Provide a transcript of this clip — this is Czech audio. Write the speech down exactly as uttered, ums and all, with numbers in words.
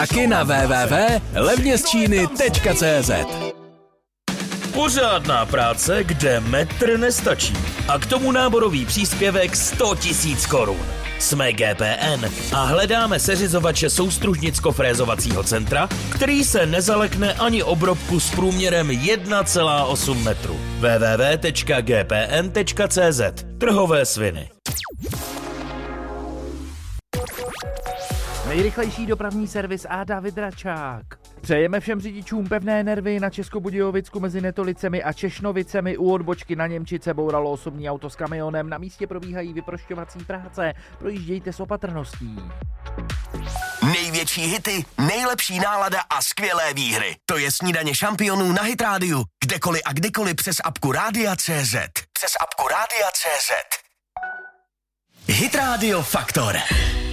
Taky na w w w tečka levně z číny tečka cé zet. Pořádná práce, kde metr nestačí. A k tomu náborový příspěvek sto tisíc korun. Jsme G P N a hledáme seřizovače soustružnicko-frézovacího centra, který se nezalekne ani obrobku s průměrem jedna celá osm metru. w w w tečka g p n tečka cé zet. Trhové sviny. Nejrychlejší dopravní servis a David Račák. Přejeme všem řidičům pevné nervy. Na Českobudějovicku mezi Netolicemi a Češnovicemi u odbočky na Němčice bouralo osobní auto s kamionem. Na místě probíhají vyprošťovací práce. Projíždějte s opatrností. Největší hity, nejlepší nálada a skvělé výhry. To je Snídaně šampionů na Hit Rádiu. Kdekoliv a kdykoliv přes apku Rádia tečka cé zet. Přes apku Rádia tečka cé zet. Hit Radio Faktor.